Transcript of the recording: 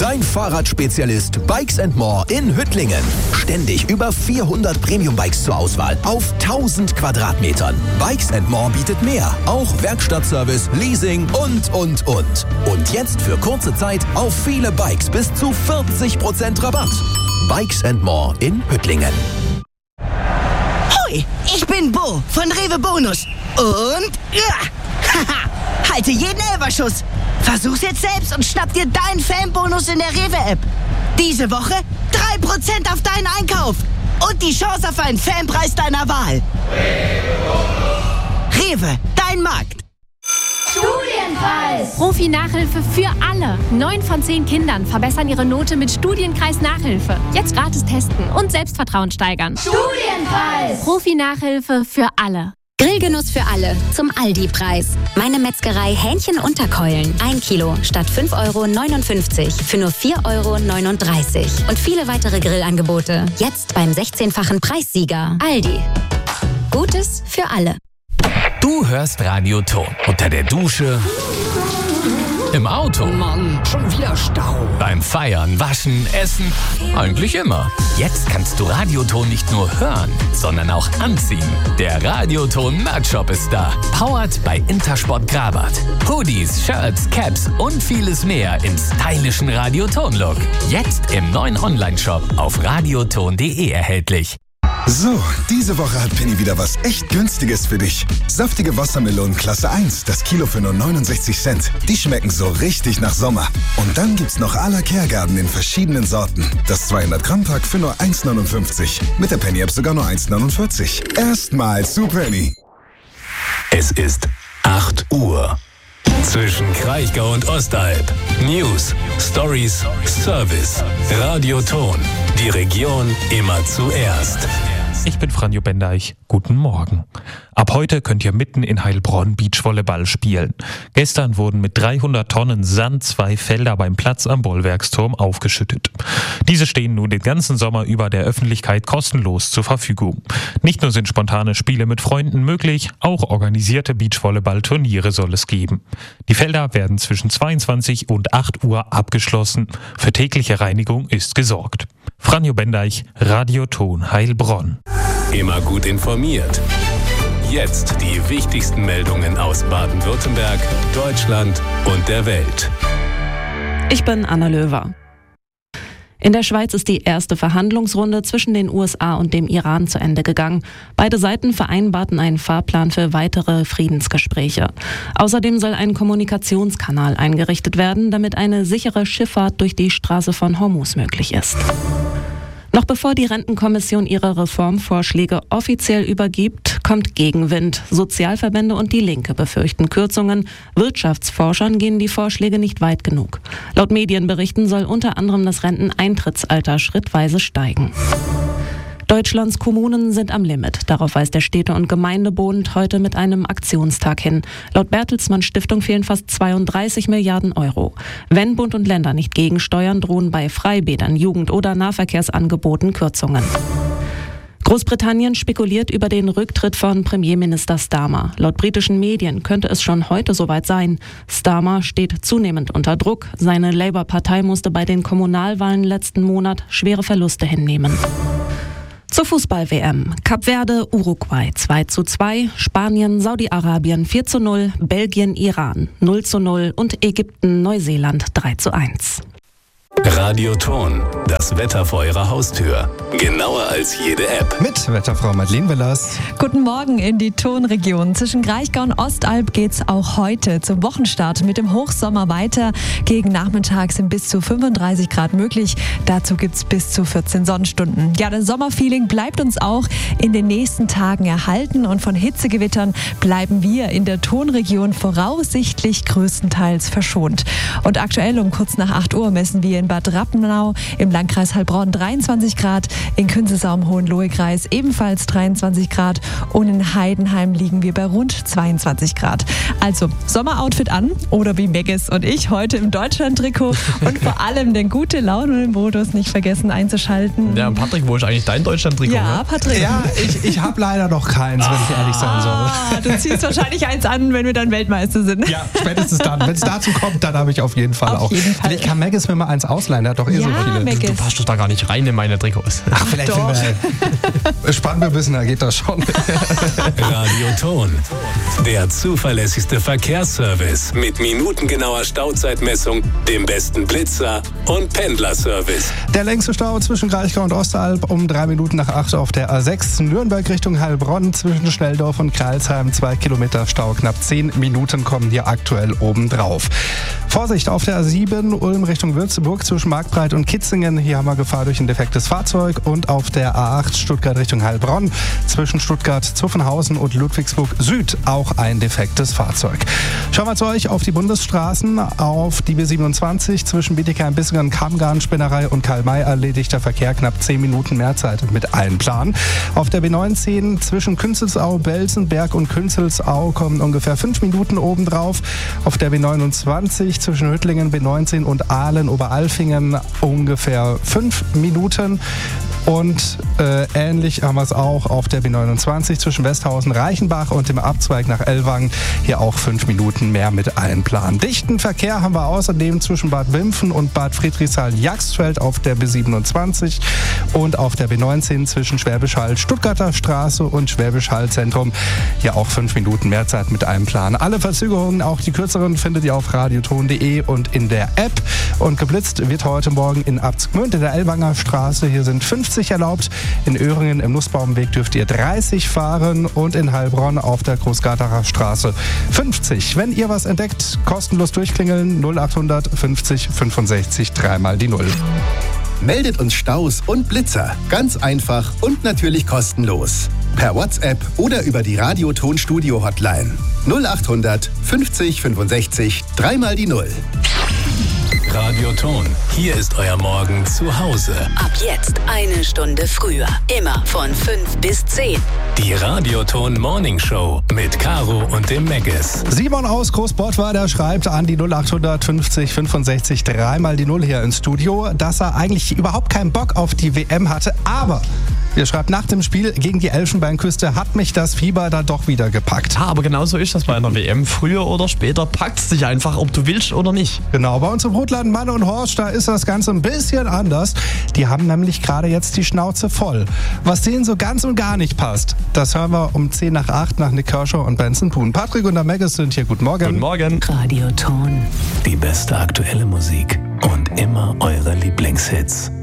Dein Fahrradspezialist Bikes & More in Hüttlingen. Ständig über 400 Premium-Bikes zur Auswahl auf 1000 Quadratmetern. Bikes & More bietet mehr. Auch Werkstattservice, Leasing und. Und jetzt für kurze Zeit auf viele Bikes bis zu 40% Rabatt. Bikes & More in Hüttlingen. Hoi, ich bin Bo von Rewe Bonus. Und halte jeden Elferschuss. Versuch's jetzt selbst und schnapp dir deinen Fanbonus in der Rewe-App. Diese Woche 3% auf deinen Einkauf. Und die Chance auf einen Fanpreis deiner Wahl. Rewe, dein Markt. Studienkreis. Profi-Nachhilfe für alle. 9 von 10 Kindern verbessern ihre Note mit Studienkreis-Nachhilfe. Jetzt gratis testen und Selbstvertrauen steigern. Studienkreis. Profi-Nachhilfe für alle. Grillgenuss für alle zum Aldi-Preis. Meine Metzgerei Hähnchen Unterkeulen. 1 Kilo statt 5,59 € für nur 4,39 €. Und viele weitere Grillangebote. Jetzt beim 16-fachen Preissieger. Aldi. Gutes für alle. Du hörst Radio Ton. Unter der Dusche. Im Auto. Mann, schon wieder Stau. Beim Feiern, Waschen, Essen. Eigentlich immer. Jetzt kannst du Radioton nicht nur hören, sondern auch anziehen. Der Radioton Merch-Shop ist da. Powered by Intersport Grabat. Hoodies, Shirts, Caps und vieles mehr im stylischen Radioton-Look. Jetzt im neuen Online-Shop auf radioton.de erhältlich. So, diese Woche hat Penny wieder was echt Günstiges für dich. Saftige Wassermelonen Klasse 1, das Kilo für nur 69 Cent. Die schmecken so richtig nach Sommer. Und dann gibt's noch à la Kergarten in verschiedenen Sorten. Das 200 Gramm Pack für nur 1,59. Mit der Penny App sogar nur 1,49. Erstmal zu Penny. Es ist 8 Uhr. Zwischen Kraichgau und Ostalb. News, Stories, Service. Radio Ton. Die Region immer zuerst. Ich bin Franjo Bendeich. Guten Morgen. Ab heute könnt ihr mitten in Heilbronn Beachvolleyball spielen. Gestern wurden mit 300 Tonnen Sand 2 Felder beim Platz am Bollwerksturm aufgeschüttet. Diese stehen nun den ganzen Sommer über der Öffentlichkeit kostenlos zur Verfügung. Nicht nur sind spontane Spiele mit Freunden möglich, auch organisierte Beachvolleyball-Turniere soll es geben. Die Felder werden zwischen 22 und 8 Uhr abgeschlossen. Für tägliche Reinigung ist gesorgt. Franjo Bendeich, Radio Ton Heilbronn. Immer gut informiert. Jetzt die wichtigsten Meldungen aus Baden-Württemberg, Deutschland und der Welt. Ich bin Anna Löwer. In der Schweiz ist die erste Verhandlungsrunde zwischen den USA und dem Iran zu Ende gegangen. Beide Seiten vereinbarten einen Fahrplan für weitere Friedensgespräche. Außerdem soll ein Kommunikationskanal eingerichtet werden, damit eine sichere Schifffahrt durch die Straße von Hormuz möglich ist. Noch bevor die Rentenkommission ihre Reformvorschläge offiziell übergibt, kommt Gegenwind. Sozialverbände und die Linke befürchten Kürzungen. Wirtschaftsforschern gehen die Vorschläge nicht weit genug. Laut Medienberichten soll unter anderem das Renteneintrittsalter schrittweise steigen. Deutschlands Kommunen sind am Limit. Darauf weist der Städte- und Gemeindebund heute mit einem Aktionstag hin. Laut Bertelsmann Stiftung fehlen fast 32 Milliarden Euro. Wenn Bund und Länder nicht gegensteuern, drohen bei Freibädern, Jugend- oder Nahverkehrsangeboten Kürzungen. Großbritannien spekuliert über den Rücktritt von Premierminister Starmer. Laut britischen Medien könnte es schon heute soweit sein. Starmer steht zunehmend unter Druck. Seine Labour-Partei musste bei den Kommunalwahlen letzten Monat schwere Verluste hinnehmen. Zur Fußball-WM. Kap Verde, Uruguay 2:2, Spanien, Saudi-Arabien 4:0, Belgien, Iran 0:0 und Ägypten, Neuseeland 3:1. Radio Ton, das Wetter vor Ihrer Haustür. Genauer als jede App. Mit Wetterfrau Madeleine Willers. Guten Morgen in die Tonregion. Zwischen Kraichgau und Ostalb geht's auch heute zum Wochenstart mit dem Hochsommer weiter. Gegen Nachmittag sind bis zu 35 Grad möglich. Dazu gibt's bis zu 14 Sonnenstunden. Ja, das Sommerfeeling bleibt uns auch in den nächsten Tagen erhalten und von Hitzegewittern bleiben wir in der Tonregion voraussichtlich größtenteils verschont. Und aktuell um kurz nach 8 Uhr messen wir in Bad Rappenau im Landkreis Heilbronn 23 Grad, in Künzelsau im Hohenlohe-Kreis ebenfalls 23 Grad und in Heidenheim liegen wir bei rund 22 Grad. Also Sommeroutfit an oder wie Megges und ich heute im Deutschland-Trikot und vor allem den gute Laune-Modus nicht vergessen einzuschalten. Ja, Patrick, wo ist eigentlich dein Deutschland-Trikot? Ja, Patrick. Ja, ich habe leider noch keins, wenn ich ehrlich sein soll. Du ziehst wahrscheinlich eins an, wenn wir dann Weltmeister sind. Ja, spätestens dann. Wenn es dazu kommt, dann habe ich auf jeden Fall auch. Jeden Fall. Vielleicht kann Megges mir mal eins ausleihen. Nein, der hat doch so viele. Du passt doch da gar nicht rein in meine Trikots. Ach, vielleicht wenn wir Spannbebissen, da geht das schon. Radioton, der zuverlässigste Verkehrsservice mit minutengenauer Stauzeitmessung, dem besten Blitzer und Pendlerservice. Der längste Stau zwischen Kraichgau und Ostalb um 3 Minuten nach 8 auf der A6. Nürnberg Richtung Heilbronn zwischen Schnelldorf und Kreilsheim 2 Kilometer Stau. Knapp 10 Minuten kommen hier aktuell obendrauf. Vorsicht auf der A7 Ulm Richtung Würzburg zwischen Marktbreit und Kitzingen. Hier haben wir Gefahr durch ein defektes Fahrzeug. Und auf der A8 Stuttgart Richtung Heilbronn zwischen Stuttgart, Zuffenhausen und Ludwigsburg Süd auch ein defektes Fahrzeug. Schauen wir zu euch auf die Bundesstraßen. Auf die B27 zwischen Bietigheim-Bissingen, Kammgarn, Spinnerei und Karl-May erledigter Verkehr, knapp 10 Minuten Mehrzeit mit Einplan. Auf der B19 zwischen Künzelsau, Belzenberg und Künzelsau kommen ungefähr 5 Minuten obendrauf. Auf der B29 zwischen Hüttlingen, B19 und Aalen, Oberalfingen ungefähr 5 Minuten. Und ähnlich haben wir es auch auf der B29 zwischen Westhausen, Reichenbach und dem Abzweig nach Ellwangen. Hier auch 5 Minuten mehr mit Einplan. Dichten Verkehr haben wir außerdem zwischen Bad Wimpfen und Bad Friedrichshain-Jagsfeld auf der B27 und auf der B19 zwischen Schwäbisch Hall, Stuttgarter Straße und Schwäbisch Hall Zentrum. Hier auch 5 Minuten mehr Zeit mit Einplan. Alle Verzögerungen, auch die kürzeren, findet ihr auf radioton.de und in der App. Und geblitzt wird heute Morgen in Abtsgmünd in der Ellwanger Straße. Hier sind 50 erlaubt. In Öhringen im Nussbaumweg dürft ihr 30 fahren und in Heilbronn auf der Großgartacher Straße 50. Wenn ihr was entdeckt, kostenlos durchklingeln 0800 50 65 3 die 0. Meldet uns Staus und Blitzer. Ganz einfach und natürlich kostenlos. Per WhatsApp oder über die Radioton-Studio-Hotline. 0800 50 65 3 die 0. Radioton, hier ist euer Morgen zu Hause. Ab jetzt 1 Stunde früher. Immer von 5 bis 10. Die Radioton Morning Show mit Caro und dem Meggis. Simon aus Großbottweiler schreibt an die 0800 50 65 3 die 0 hier ins Studio, dass er eigentlich überhaupt keinen Bock auf die WM hatte, aber ihr schreibt, nach dem Spiel gegen die Elfenbeinküste hat mich das Fieber da doch wieder gepackt. Ja, aber genauso ist das bei einer WM. Früher oder später packt es dich einfach, ob du willst oder nicht. Genau, bei uns im Rotladen Mann und Horst, da ist das Ganze ein bisschen anders. Die haben nämlich gerade jetzt die Schnauze voll. Was denen so ganz und gar nicht passt, das hören wir um 10 nach 8 nach Nick Kershaw und Benson Poon. Patrick und der Meggis sind hier. Guten Morgen. Guten Morgen. Radioton. Die beste aktuelle Musik und immer eure Lieblingshits.